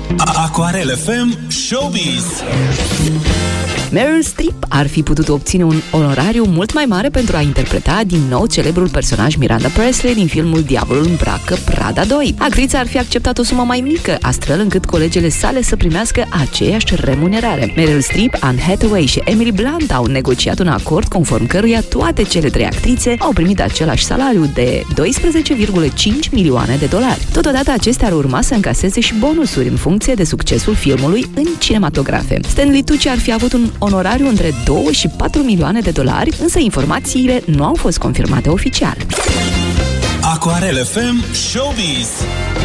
Aquarel FM Showbiz. Meryl Streep ar fi putut obține un onorariu mult mai mare pentru a interpreta din nou celebrul personaj Miranda Presley din filmul Diavolul îmbracă Prada 2. Actrița ar fi acceptat o sumă mai mică, astfel încât colegele sale să primească aceeași remunerare. Meryl Streep, Anne Hathaway și Emily Blunt au negociat un acord conform căruia toate cele trei actrițe au primit același salariu de $12,5 milioane. Totodată acestea ar urma să încaseze și bonusuri în funcție de succesul filmului în cinematografe. Stanley Tucci ar fi avut un onorariu între $2 și $4 milioane, însă informațiile nu au fost confirmate oficial. Aquarel FM Showbiz.